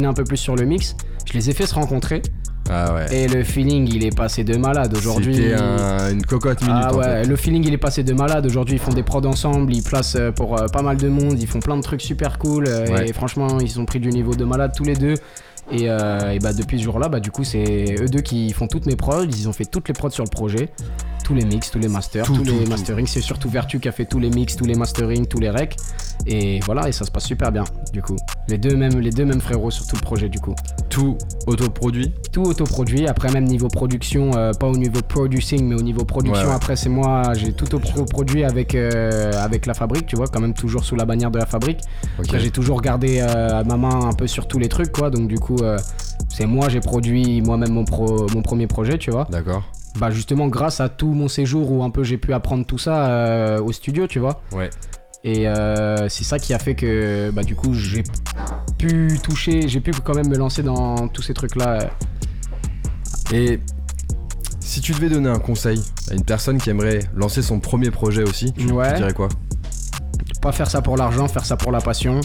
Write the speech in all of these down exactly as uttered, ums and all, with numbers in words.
un peu plus sur le mix. Je les ai fait se rencontrer. Ah ouais. Et le feeling il est passé de malade aujourd'hui. C'était un, une cocotte minute. Ah ouais, en fait. le feeling il est passé de malade. Aujourd'hui ils font des prods ensemble, ils placent pour euh, pas mal de monde, ils font plein de trucs super cool. Euh, ouais. Et franchement ils ont pris du niveau de malade tous les deux. Et, euh, et bah depuis ce jour-là, bah du coup c'est eux deux qui font toutes mes prods, ils ont fait toutes les prods sur le projet, tous les mix, tous les masters, tout, tous tout, les tout. masterings. C'est surtout Vertu qui a fait tous les mix, tous les masterings, tous les recs. Et voilà, et ça se passe super bien du coup. Les deux mêmes, les deux mêmes frérots sur tout le projet du coup. Tout autoproduit. Tout autoproduit. Après même niveau production, euh, pas au niveau producing, mais au niveau production. Ouais, ouais. Après c'est moi, j'ai tout autoproduit avec euh, avec La Fabrique, tu vois, quand même toujours sous la bannière de La Fabrique. Okay. Après, j'ai toujours gardé euh, ma main un peu sur tous les trucs quoi. Donc du coup. Euh, c'est moi, j'ai produit moi-même mon, pro, mon premier projet, tu vois. D'accord. Bah justement grâce à tout mon séjour où un peu j'ai pu apprendre tout ça euh, au studio, tu vois. Ouais. Et euh, c'est ça qui a fait que bah du coup j'ai pu toucher, j'ai pu quand même me lancer dans tous ces trucs-là. Et si tu devais donner un conseil à une personne qui aimerait lancer son premier projet aussi, tu, ouais. tu dirais quoi? Pas faire ça pour l'argent, faire ça pour la passion.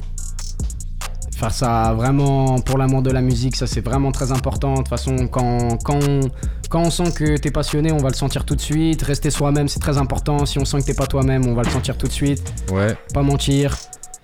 Faire ça vraiment pour l'amour de la musique, ça c'est vraiment très important. De toute façon, quand, quand, on, quand on sent que t'es passionné, on va le sentir tout de suite. Rester soi-même, c'est très important. Si on sent que t'es pas toi-même, on va le sentir tout de suite. Ouais. Pas mentir,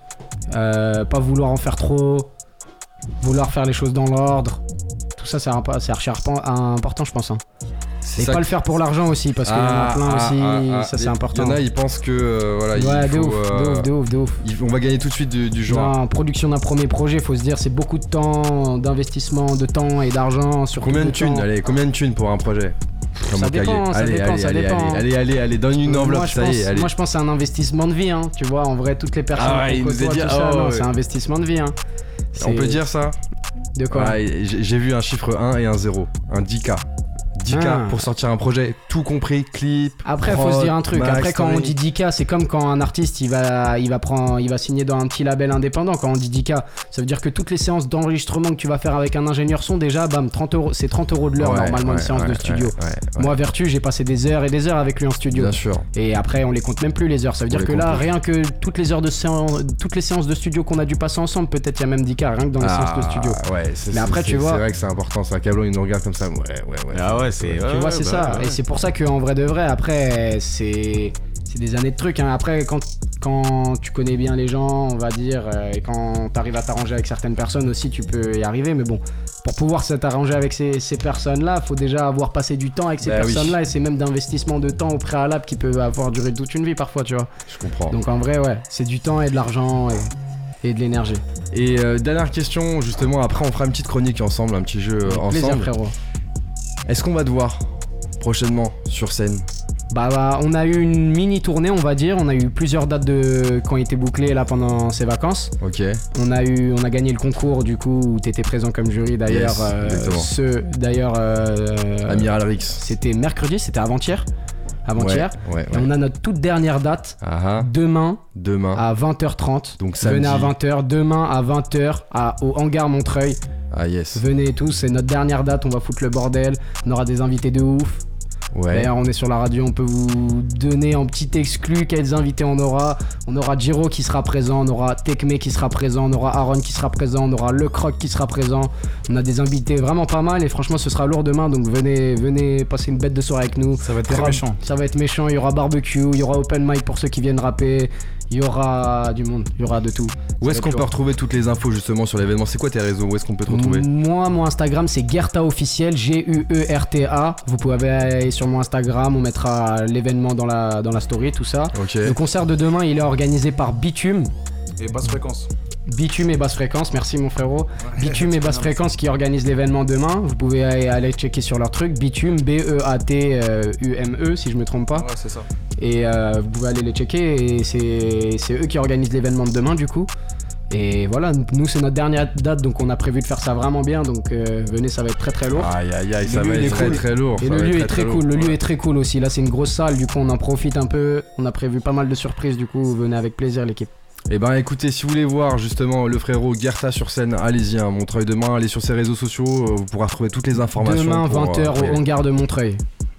euh, pas vouloir en faire trop, vouloir faire les choses dans l'ordre. Tout ça, c'est, c'est archi important, je pense. Hein. Et pas que... le faire pour l'argent aussi, parce qu'il ah, y en a plein ah, aussi, ah, ah, ça c'est y, important. Il y en a, ils pensent que euh, voilà, ouais, il de faut, ouf, euh, de ouf, de ouf, de ouf. Il, on va gagner tout de suite du, du genre. Non, production d'un premier projet, faut se dire, c'est beaucoup de temps, d'investissement, de temps et d'argent. Sur combien de thunes, allez, combien de thunes pour un projet? Ça dépend, ça allez, dépend, allez, ça allez, dépend. Allez, allez, allez, allez, donne une enveloppe, moi, ça pense, y est, allez. Moi, je pense que c'est un investissement de vie, hein. Tu vois, en vrai, toutes les personnes ah, qu'on côtoie, tout dit, ça, oh, non, ouais. c'est un investissement de vie, hein. On peut dire ça? De quoi? ah, J'ai vu un chiffre un et un zéro, un dix K. dix K ah. pour sortir un projet, tout compris, clip. Après, prod, faut se dire un truc. max, Après, quand story. on dit dix K, c'est comme quand un artiste il va, il va prendre, il va signer dans un petit label indépendant. Quand on dit dix K, ça veut dire que toutes les séances d'enregistrement que tu vas faire avec un ingénieur son, déjà, bam, trente euros, c'est trente euros de l'heure ouais, normalement ouais, une séance ouais, de studio. Ouais, ouais, ouais. Moi, Vertu, j'ai passé des heures et des heures avec lui en studio. Bien sûr. Et après, on les compte même plus les heures. Ça veut on dire que là, plus. rien que toutes les heures de séance, toutes les séances de studio qu'on a dû passer ensemble, peut-être il y a même dix K rien que dans les ah, séances de studio. Ouais. C'est, Mais après, c'est, tu vois, c'est vrai que c'est important. C'est un câbleau, il nous regarde comme ça. Ouais, ouais, ouais. Ah ouais, c'est. Tu ouais, vois, ouais, c'est bah, ça. ouais. Et c'est pour ça qu'en vrai de vrai, après, c'est, c'est des années de trucs. Hein. Après, quand, quand tu connais bien les gens, on va dire, et quand t'arrives à t'arranger avec certaines personnes aussi, tu peux y arriver. Mais bon, pour pouvoir s'arranger avec ces, ces personnes-là, faut déjà avoir passé du temps avec ces bah personnes-là. Oui. Et c'est même d'investissement de temps au préalable qui peut avoir duré toute une vie parfois, tu vois. Je comprends. Donc en vrai, ouais, c'est du temps et de l'argent et, et de l'énergie. Et euh, dernière question, justement, après on fera une petite chronique ensemble, un petit jeu avec ensemble. Plaisir, frérot. Est-ce qu'on va te voir prochainement sur scène? Bah, bah on a eu une mini tournée, on va dire. On a eu plusieurs dates de qui ont été bouclées là pendant ces vacances. Ok. On a eu, on a gagné le concours du coup où t'étais présent comme jury d'ailleurs. Yes, euh, ce d'ailleurs. Euh, Amiral Rix. C'était mercredi, c'était avant-hier. Avant-hier. Ouais, ouais, et ouais. on a notre toute dernière date. Uh-huh. Demain. Demain. À vingt heures trente. Donc samedi. Venez à vingt heures. Demain à vingt heures à, au hangar Montreuil. Ah yes. Venez tous, c'est notre dernière date. On va foutre le bordel. On aura des invités de ouf. Ouais. D'ailleurs, on est sur la radio, on peut vous donner en petit exclu quels invités on aura. On aura Jiro qui sera présent, on aura Tekme qui sera présent, on aura Aaron qui sera présent, on aura Le Croc qui sera présent. On a des invités vraiment pas mal et franchement, ce sera lourd demain. Donc venez, venez passer une bête de soirée avec nous. Ça va être très aura, méchant. Ça va être méchant. Il y aura barbecue, il y aura open mic pour ceux qui viennent rapper. Il y aura du monde, il y aura de tout. Où est-ce qu'on peut retrouver toutes les infos justement sur l'événement? C'est quoi tes réseaux? Où est-ce qu'on peut te retrouver? Moi, mon Instagram, c'est Gerta officiel, G U E R T A. Vous pouvez aller sur mon Instagram, on mettra l'événement dans la, dans la story, tout ça. Okay. Le concert de demain, il est organisé par Bitume. Et basse fréquence. Bitume et basse fréquence, merci mon frérot. Bitume et basse fréquence qui organisent l'événement demain. Vous pouvez aller, aller checker sur leur truc. Bitume, B E A T U M E, si je me trompe pas. Ouais, c'est ça. Et euh, vous pouvez aller les checker et c'est, c'est eux qui organisent l'événement de demain du coup. Et voilà, nous c'est notre dernière date donc on a prévu de faire ça vraiment bien donc euh, venez, ça va être très très lourd. Aïe aïe aïe, ça va être très très lourd. Et le lieu est très cool, le lieu est très cool aussi. Là c'est une grosse salle, du coup on en profite un peu. On a prévu pas mal de surprises, du coup venez avec plaisir l'équipe. Et ben écoutez, si vous voulez voir justement le frérot Gerta sur scène, allez-y, hein, Montreuil demain, allez sur ses réseaux sociaux, vous pourrez retrouver toutes les informations. Demain vingt heures euh, au hangar de Montreuil.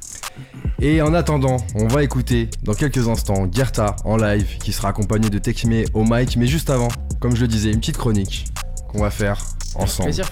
Et en attendant, on va écouter dans quelques instants Gerta en live qui sera accompagné de Tekme au mic. Mais juste avant, comme je le disais, une petite chronique qu'on va faire ensemble. Plaisir.